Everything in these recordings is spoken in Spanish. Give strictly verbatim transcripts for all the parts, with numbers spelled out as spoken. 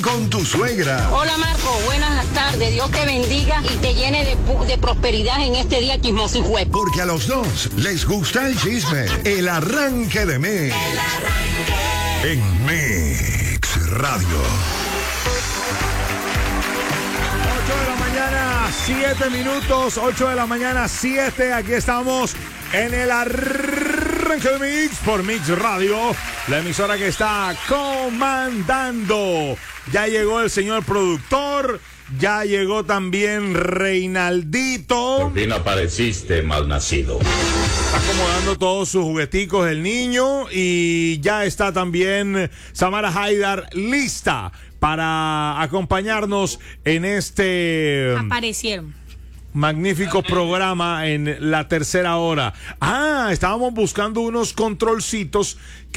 con tu suegra. Hola Marco, buenas tardes. Dios te bendiga y te llene de, de prosperidad en este día chismoso y juez. Porque a los dos les gusta el chisme. El arranque de mes. El arranque. En Mix Radio. ocho de la mañana, siete minutos. ocho de la mañana, siete. Aquí estamos en el arranque de Mix por Mix Radio, la emisora que está comandando. Ya llegó el señor productor, ya llegó también Reinaldito. Por fin apareciste, malnacido. Está acomodando todos sus jugueticos el niño y ya está también Samara Haidar lista para acompañarnos en este Aparecieron. magnífico programa en la tercera hora. Ah, estábamos buscando unos controlcitos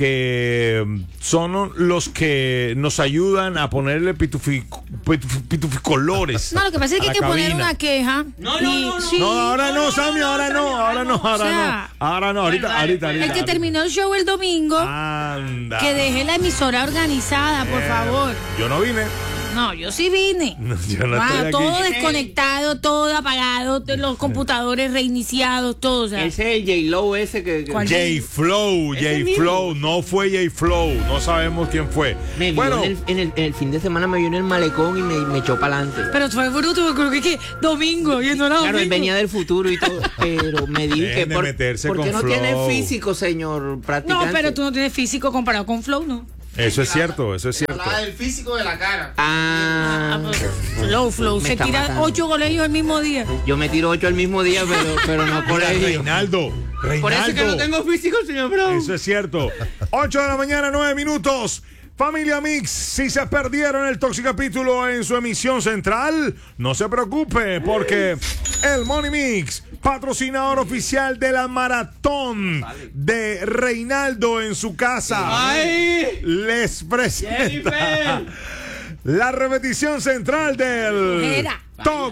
que son los que nos ayudan a ponerle pitufi, pitufi, pituficolores. No, lo que pasa es que hay que cabina. poner una queja. No, no, no, no. Sí. No, ahora no, Sammy, ahora no, ahora no, ahora O sea, no. Ahora no, ahorita, ahorita, ahorita. El que terminó el show el domingo, Anda. que deje la emisora organizada, por Eh, favor. Yo no vine. No, yo sí vine. No, yo no Ah, estoy aquí. todo desconectado, todo apagado, de los computadores reiniciados, todo. O sea, Ese es el J-Lo ese que... que- ¿Cuál? J-Flow, Ese J-Flow, no fue J-Flow, no sabemos quién fue. Me vio Bueno, en, el, en, el, en el fin de semana me vio en el malecón y me, me echó para adelante. pero fue bruto, yo creo que, que domingo, y no era Claro, él domingo. venía del futuro y todo, pero me dijo Dejen que de por, meterse porque con no tiene Flow. físico, señor practicante. No, pero tú no tienes físico comparado con Flow, ¿no? eso es cierto, eso es cierto. Hablaba del físico de la cara. Ah, Flow, Flow, Me se está tira matando. ocho colegios el mismo día. yo me tiro ocho al mismo día, pero, pero no por Mira, ahí. Reinaldo, Reinaldo. Por eso es que no tengo físico, señor Brown. Eso es cierto. ocho de la mañana, nueve minutos. Familia Mix, si se perdieron el Toxicapítulo en su emisión central, no se preocupe, porque el Money Mix, patrocinador oficial de la maratón de Reinaldo en su casa, ¡Ay! les presenta Jennifer. la repetición central del Era.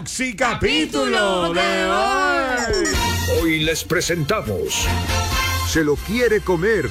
Toxicapítulo de hoy. Hoy les presentamos. Se lo quiere comer.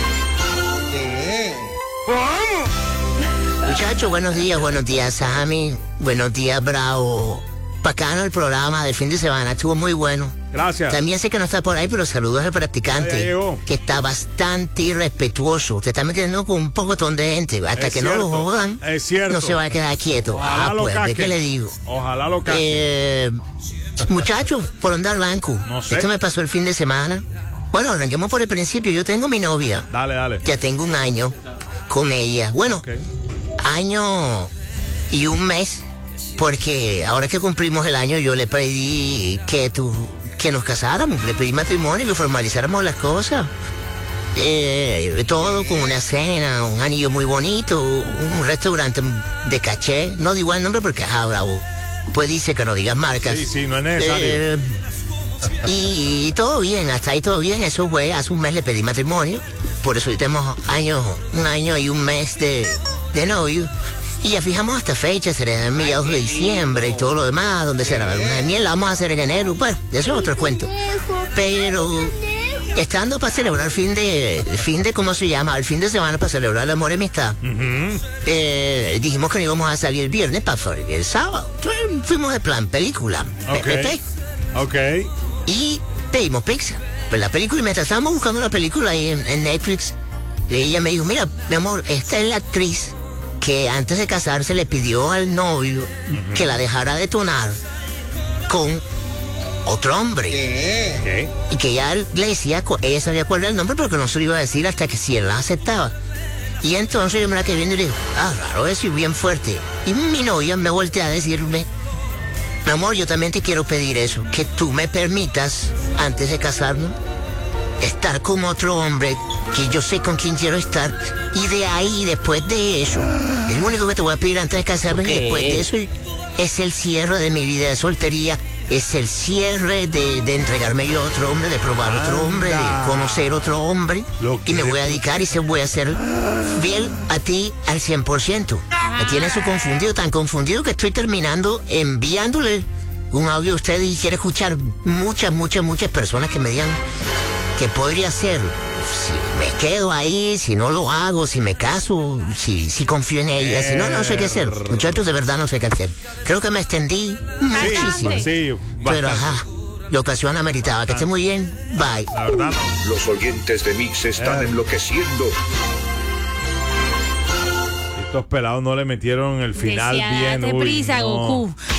Muchachos, buenos días, buenos días, Sammy. Buenos días, Bravo. Bacano el programa del fin de semana, estuvo muy bueno. Gracias. También sé que no está por ahí, pero saludos al Ya practicante, llegó. que está bastante irrespetuoso. Usted está metiendo con un pocotón de gente. Hasta Es que no lo cierto, jodan, es cierto. no se va a quedar quieto. Ojalá Ah, lo pues, ¿de caquen. qué le digo? Ojalá lo caquen. Eh, muchachos, ¿por dónde arranco? No sé. Esto me pasó el fin de semana. Bueno, arranquemos por el principio. Yo tengo mi novia. Dale, dale. Ya tengo un año con ella. Bueno, Ok. año y un mes, porque ahora que cumplimos el año yo le pedí que tú, que nos casáramos, le pedí matrimonio y que formalizáramos las cosas. Eh, todo con una cena, un anillo muy bonito, un restaurante de caché, no digo el nombre porque ah, bravo, pues dice que no digas marcas. Sí, sí, no es necesario. Eh, y, y todo bien, hasta ahí todo bien, eso fue, hace un mes le pedí matrimonio, por eso hoy tenemos años, un año y un mes de, de novio. Y ya fijamos hasta fecha, será en mediados de diciembre y todo lo demás, donde será la luna de miel, la vamos a hacer en enero, pues, eso es otro cuento. Pero estando para celebrar el fin de, el fin de, ¿cómo se llama? El fin de semana para celebrar el amor y amistad. Ujú. Eh, dijimos que no íbamos a salir el viernes para el sábado. Entonces, fuimos de plan película, Ok. P P P, Ok. y pedimos pizza. Pues la película, y mientras estábamos buscando la película ahí en, en Netflix, ella me dijo, mira, mi amor, esta es la actriz que antes de casarse le pidió al novio que la dejara detonar con otro hombre. ¿Qué? Ok. Y que ya le decía, cu- ella sabía cuál era el nombre, pero que no se lo iba a decir hasta que si él la aceptaba. Y entonces yo me la quedé viendo y le digo, ah, raro eso y bien fuerte. Y mi novia me voltea a decirme, mi amor, yo también te quiero pedir eso, que tú me permitas, antes de casarnos, estar con otro hombre que yo sé con quién quiero estar. Y de ahí, después de eso, el único que te voy a pedir antes de casarme, y después de eso, es el cierre de mi vida de soltería. Es el cierre de, de entregarme yo a otro hombre, de probar otro hombre, de conocer otro hombre. Lo que Y me le- voy a dedicar y se voy a ser fiel a ti al cien por ciento. Me tiene eso confundido, tan confundido que estoy terminando enviándole un audio a usted y quiere escuchar muchas, muchas, muchas personas que me digan que podría ser si me quedo ahí, si no lo hago, si me caso, si, si confío en ella, si no, no sé qué hacer. Muchachos, de verdad no sé qué hacer. Creo que me extendí muchísimo. Sí, Pero bastante. ajá, la ocasión ameritaba. Que esté muy bien. Bye. La verdad, no. Los oyentes de Mix están Eh. enloqueciendo. Estos pelados no le metieron el final Decía, bien. date uy, prisa, no. Goku.